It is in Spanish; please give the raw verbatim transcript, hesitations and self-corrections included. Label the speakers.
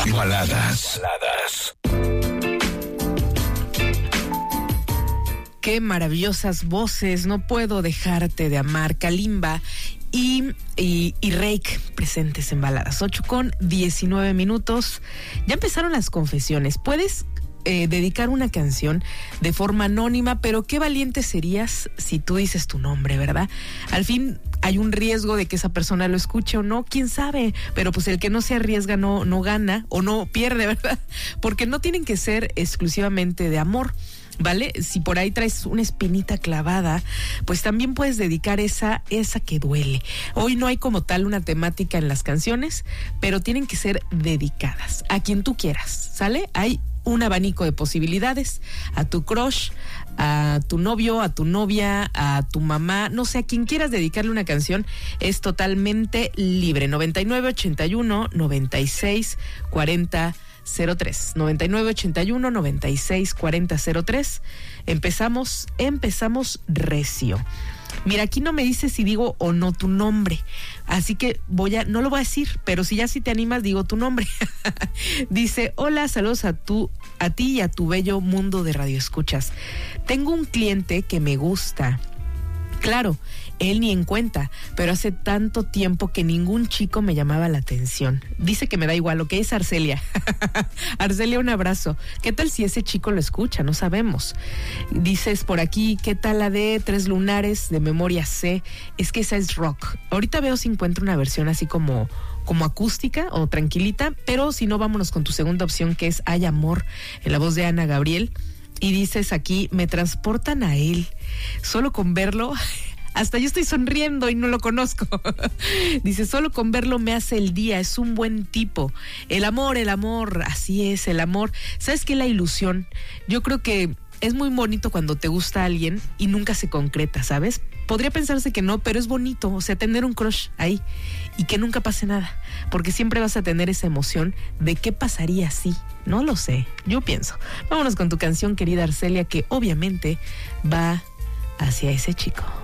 Speaker 1: Baladas. Baladas.
Speaker 2: Qué maravillosas voces, no puedo dejarte de amar. Kalimba y, y, y Reik presentes en Baladas. ocho con diecinueve minutos. Ya empezaron las confesiones. Puedes eh, dedicar una canción de forma anónima, pero qué valiente serías si tú dices tu nombre, ¿verdad? Al fin hay un riesgo de que esa persona lo escuche o no, quién sabe, pero pues el que no se arriesga no, no gana o no pierde, ¿verdad? Porque no tienen que ser exclusivamente de amor, ¿vale? Si por ahí traes una espinita clavada, pues también puedes dedicar esa, esa que duele. Hoy no hay como tal una temática en las canciones, pero tienen que ser dedicadas a quien tú quieras, ¿sale? Hay un abanico de posibilidades, a tu crush, a tu novio, a tu novia, a tu mamá, no sé, a quien quieras dedicarle una canción, es totalmente libre. noventa y nueve ochenta y uno noventa y seis cuarenta cero tres, noventa y nueve ochenta y uno noventa y seis cuarenta cero tres. Empezamos, empezamos recio. Mira, aquí no me dice si digo o no tu nombre, así que voy a, no lo voy a decir, pero si ya si te animas, digo tu nombre. Dice, hola, saludos a tu, a ti y a tu bello mundo de radioescuchas. Tengo un cliente que me gusta. Claro, él ni en cuenta, pero hace tanto tiempo que ningún chico me llamaba la atención. Dice que me da igual, lo que es Arcelia. Arcelia, un abrazo. ¿Qué tal si ese chico lo escucha? No sabemos. Dices por aquí, ¿qué tal la de Tres Lunares de Memoria C? Es que esa es rock. Ahorita veo si encuentro una versión así como, como acústica o tranquilita, pero si no, vámonos con tu segunda opción, que es Hay Amor, en la voz de Ana Gabriel. Y dices aquí, me transportan a él. Solo con verlo, hasta yo estoy sonriendo y no lo conozco. Dice, solo con verlo me hace el día, es un buen tipo. El amor, el amor, así es, el amor. ¿Sabes qué? La ilusión. Yo creo que es muy bonito cuando te gusta alguien y nunca se concreta, ¿sabes? Podría pensarse que no, pero es bonito, o sea, tener un crush ahí y que nunca pase nada, porque siempre vas a tener esa emoción de qué pasaría si, no lo sé, yo pienso. Vámonos con tu canción, querida Arcelia, que obviamente va hacia ese chico.